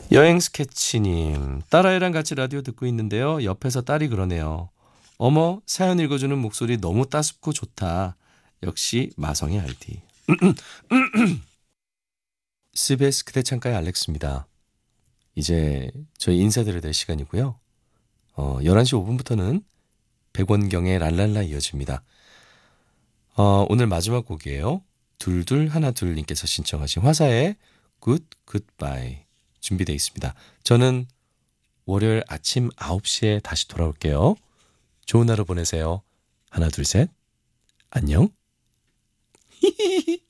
여행 스케치님, 딸아이랑 같이 라디오 듣고 있는데요. 옆에서 딸이 그러네요. 어머, 사연 읽어주는 목소리 너무 따숩고 좋다. 역시 마성의 아이디. CBS 그대 창가의 알렉스입니다. 이제 저희 인사드려야 될 시간이고요. 11시 5분부터는 백원경의 랄랄라 이어집니다. 오늘 마지막 곡이에요. 둘둘 하나 둘님께서 신청하신 화사의 굿 굿바이 준비되어 있습니다. 저는 월요일 아침 9시에 다시 돌아올게요. 좋은 하루 보내세요. 하나 둘 셋 안녕.